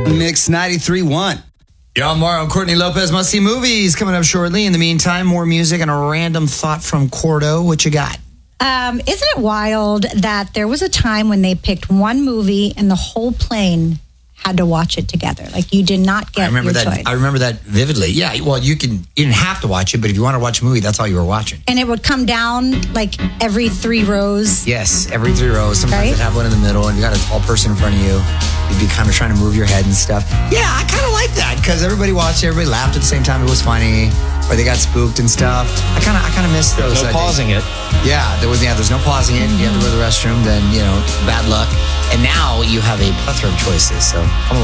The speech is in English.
Mix 93.1. Y'all, Mario and Courtney Lopez must-see movies coming up shortly. In the meantime, more music and a random thought from Cordo. What you got? Isn't it wild that there was a time when they picked one movie and the whole plane had to watch it together? Like, you did not get your choice. I remember that vividly. Yeah, well, you didn't have to watch it, but if you want to watch a movie, that's all you were watching. And it would come down like every 3 rows. Yes, every 3 rows. Sometimes they'd have one in the middle, and you got a tall person in front of you. You'd be kind of trying to move your head and stuff. Yeah, I kind of like that because everybody watched it, everybody laughed at the same time. It was funny, or they got spooked and stuff. I kind of miss those. No pausing it. Yeah, there's no pausing it. You have to go to the restroom, then bad luck. And now you have a plethora of choices. So come along.